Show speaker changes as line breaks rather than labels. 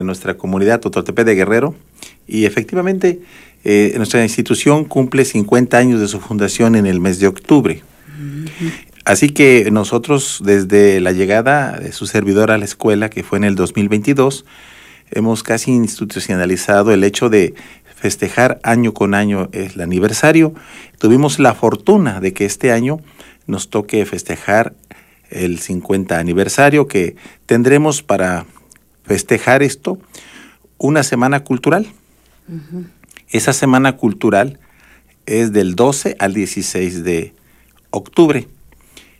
de nuestra comunidad Totoltepec de Guerrero, y efectivamente nuestra institución cumple 50 años de su fundación en el mes de octubre. Así que nosotros, desde la llegada de su servidor a la escuela, que fue en el 2022, hemos casi institucionalizado el hecho de festejar año con año el aniversario. Tuvimos la fortuna de que este año nos toque festejar el 50 aniversario, que tendremos para festejar esto una semana cultural. Esa semana cultural es del 12 al 16 de octubre.